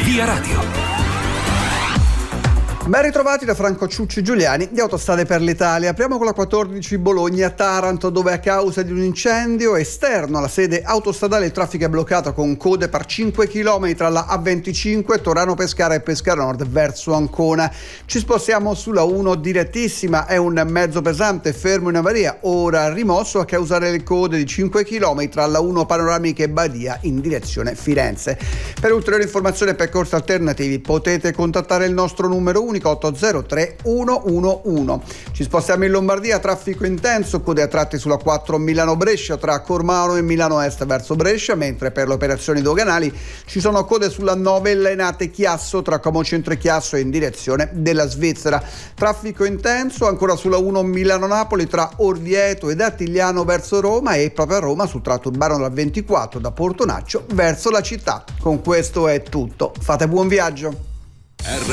Via Radio. Ben ritrovati da Franco Ciucci Giuliani di Autostrade per l'Italia. Apriamo con la 14 Bologna-Taranto, dove a causa di un incendio esterno alla sede autostradale il traffico è bloccato con code per 5 km tra la A25, Torano Pescara e Pescara Nord verso Ancona. Ci spostiamo sulla 1 direttissima, è un mezzo pesante fermo in avaria, ora rimosso a causare le code di 5 km tra la 1 Panoramica e Badia in direzione Firenze. Per ulteriori informazioni e percorsi alternativi potete contattare il nostro numero unico 803 111. Ci spostiamo in Lombardia, traffico intenso, code a tratti sulla 4 Milano-Brescia tra Cormano e Milano Est verso Brescia, mentre per le operazioni doganali ci sono code sulla 9 Lainate-Chiasso tra Como Centro e Chiasso e in direzione della Svizzera. Traffico intenso ancora sulla 1 Milano-Napoli tra Orvieto ed Attigliano verso Roma e proprio a Roma sul tratto urbano della 24 da Portonaccio verso la città. Con questo è tutto. Fate buon viaggio.